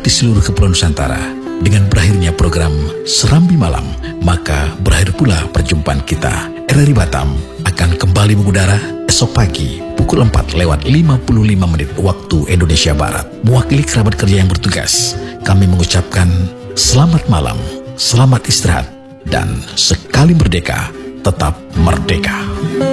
di seluruh Kepulauan Nusantara. Dengan berakhirnya program Serambi Malam, maka berakhir pula perjumpaan kita. RRI Batam akan kembali mengudara esok pagi pukul 4:55 waktu Indonesia Barat. Mewakili kerabat kerja yang bertugas, kami mengucapkan selamat malam, selamat istirahat, dan sekali merdeka, tetap merdeka.